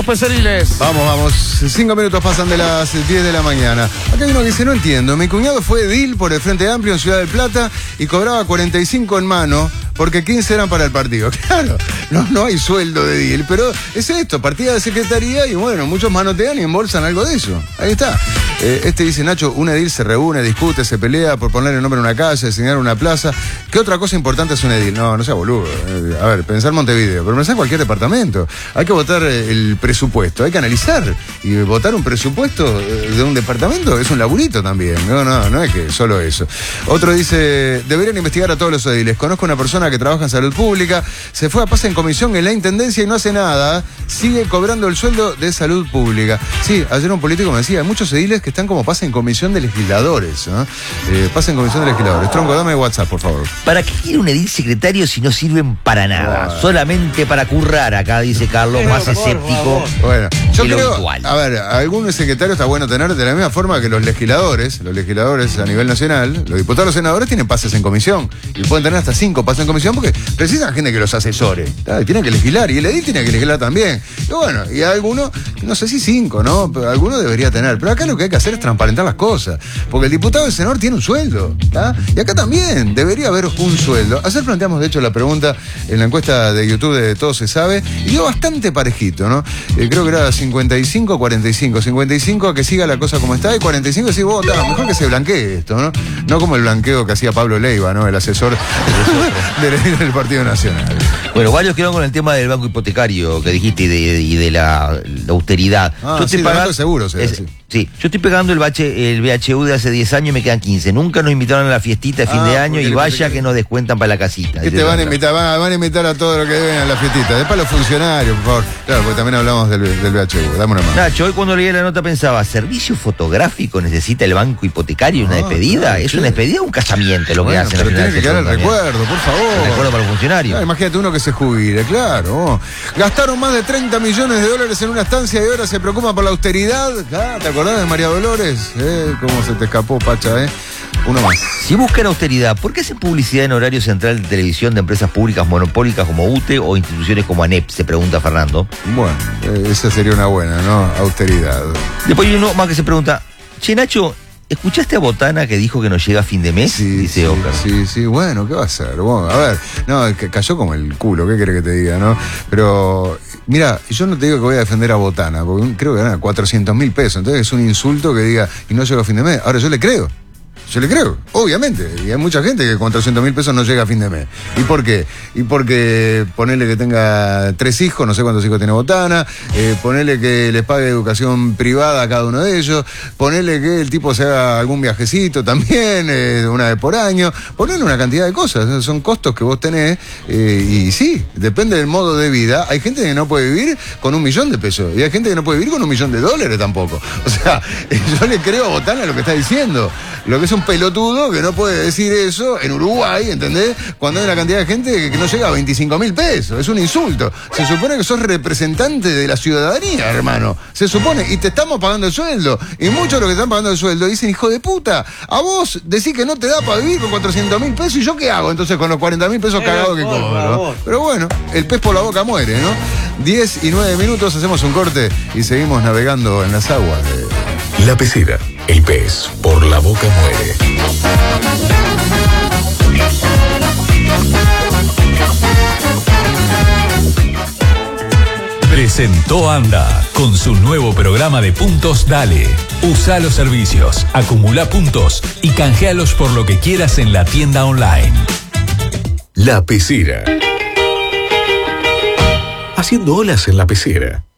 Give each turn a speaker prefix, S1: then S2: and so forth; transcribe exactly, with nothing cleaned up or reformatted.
S1: Vamos, Peseriles.
S2: Vamos, vamos. Cinco minutos pasan de las diez de la mañana. Acá hay uno que dice, no entiendo. Mi cuñado fue edil por el Frente Amplio en Ciudad del Plata y cobraba cuarenta y cinco en mano porque quince eran para el partido. Claro, no, no hay sueldo de edil, pero es esto, partida de secretaría y bueno, muchos manotean y embolsan algo de eso. Ahí está. Eh, este dice, Nacho, un edil se reúne, discute, se pelea por poner el nombre en una calle, diseñar una plaza. ¿Qué otra cosa importante es un edil? No, no sea boludo. Eh, a ver, pensar Montevideo, pero pensar cualquier departamento. Hay que votar el presupuesto, hay que analizar. Y votar un presupuesto de un departamento es un laburito también. No, no, no es que solo eso. Otro dice, deberían investigar a todos los ediles. Conozco una persona que trabaja en salud pública, se fue a paz en comisión en la intendencia y no hace nada, sigue cobrando el sueldo de salud pública. Sí, ayer un político me decía, hay muchos ediles que están como paz en comisión de legisladores, ¿no? Eh, paz en comisión de legisladores. Tronco, dame WhatsApp, por favor.
S3: ¿Para qué quiere un edil secretario si no sirven para nada?
S2: Bueno.
S3: Solamente para currar, acá dice Carlos, más escéptico.
S2: Bueno, yo
S3: que lo
S2: creo,
S3: habitual.
S2: a ver, algún secretario está bueno tener de la misma forma que los legisladores, los legisladores a nivel nacional, los diputados, los senadores tienen pases en comisión y pueden tener hasta cinco pases en comisión porque precisan gente que los asesore, ¿tá? Tienen que legislar y el edil tiene que legislar también. Y bueno, y algunos, no sé si cinco, ¿no? Pero alguno debería tener. Pero acá lo que hay que hacer es transparentar las cosas, porque el diputado y el senador tiene un sueldo, ¿tá? Y acá también debería haber un sueldo. Ayer planteamos, de hecho, la pregunta en la encuesta de YouTube de Todo Se Sabe y dio bastante parejito, ¿no? Eh, creo que era cincuenta y cinco a cuarenta y cinco. cincuenta y cinco a que siga la cosa como está y cuarenta y cinco a decir, vos, tá, mejor que se blanquee esto, ¿no? No como el blanqueo que hacía Pablo Leiva, ¿no? El asesor del, del Partido Nacional.
S3: Bueno, varios quedaron con el tema del banco hipotecario que dijiste y de, y de la, la austeridad.
S2: Ah,
S3: yo
S2: sí,
S3: estoy pagando
S2: seguro, sí,
S3: es,
S2: sí.
S3: sí, yo estoy pagando el, bache, el B H U de hace diez años y me quedan quince. Nunca nos invitaron a la fiestita de fin
S2: Ah,
S3: de año y vaya
S2: te...
S3: que nos descuentan para la casita.
S2: ¿Qué te van a invitar? Van a, van a invitar a todo lo que deben a la fiestita. Después los funcionarios, por favor. Claro, porque también hablamos del, del B H U. Dame una mano.
S3: Nacho, hoy cuando leí la nota pensaba, ¿servicio fotográfico necesita el banco hipotecario? ¿Una
S2: Ah,
S3: despedida?
S2: claro,
S3: ¿Es
S2: sí.
S3: una despedida o un casamiento lo que
S2: Bueno,
S3: hacen?
S2: pero
S3: al
S2: tiene
S3: final
S2: que
S3: de
S2: quedar el
S3: sesión también?
S2: recuerdo, por favor.
S3: El recuerdo para los funcionarios.
S2: Ah, imagínate uno que se jubile, claro. Gastaron más de treinta millones de dólares en una estancia y ahora se preocupan por la austeridad. Ah, ¿te acordás de María Dolores? Eh, ¿Cómo se te escapó, Pacha, eh? Uno más.
S3: Si buscan austeridad, ¿por qué hacen publicidad en horario central de televisión de empresas públicas monopólicas como U T E o instituciones como ANEP? Se pregunta Fernando.
S2: Bueno, eh, esa sería una buena, ¿no? Austeridad.
S3: Después hay uno más que se pregunta, che, Nacho, ¿escuchaste a Botana que dijo que nos llega a fin de mes?
S2: Sí,
S3: Dice
S2: sí,
S3: Oscar.
S2: sí, sí, bueno, ¿qué va a hacer? Bueno, a ver, no, que cayó como el culo, ¿qué querés que te diga, no? Pero, mira, yo no te digo que voy a defender a Botana, porque creo que gana cuatrocientos mil pesos, entonces es un insulto que diga, y no llega a fin de mes. Ahora, yo le creo. Yo le creo, obviamente. Y hay mucha gente que con cuatrocientos mil pesos no llega a fin de mes. ¿Y por qué? Y porque ponerle que tenga tres hijos, no sé cuántos hijos tiene Botana, eh, ponerle que les pague educación privada a cada uno de ellos, ponerle que el tipo se haga algún viajecito también, eh, una vez por año, ponerle una cantidad de cosas. Son costos que vos tenés. Eh, y sí, depende del modo de vida. Hay gente que no puede vivir con un millón de pesos. Y hay gente que no puede vivir con un millón de dólares tampoco. O sea, yo le creo a Botana lo que está diciendo. Lo que es un pelotudo que no puede decir eso en Uruguay, ¿entendés? Cuando hay una cantidad de gente que no llega a veinticinco mil pesos. Es un insulto. Se supone que sos representante de la ciudadanía, hermano. Se supone, y te estamos pagando el sueldo. Y muchos de los que están pagando el sueldo dicen, hijo de puta, a vos decís que no te da para vivir con cuatrocientos mil pesos, ¿y yo qué hago entonces con los cuarenta mil pesos cagados que cobro? Pero bueno, el pez por la boca muere, ¿no? diez y nueve minutos, hacemos un corte y seguimos navegando en las aguas de...
S4: La Pecera, el pez por la boca muere. Presentó Anda con su nuevo programa de puntos Dale. Usa los servicios, acumula puntos y canjealos por lo que quieras en la tienda online. La Pecera. Haciendo olas en la pecera.